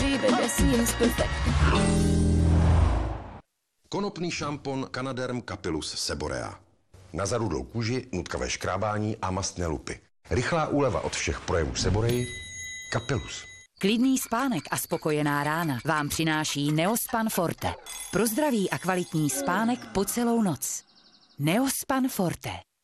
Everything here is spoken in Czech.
baby, das seems perfect. Konopný šampon Canaderm Capillus Seborea. Na zarudlou kůži, nutkavé škrábání a mastné lupy. Rychlá úleva od všech projevů Seborei. Capillus. Klidný spánek a spokojená rána vám přináší Neospan Forte. Pro zdravý a kvalitní spánek po celou noc. Neospan Forte.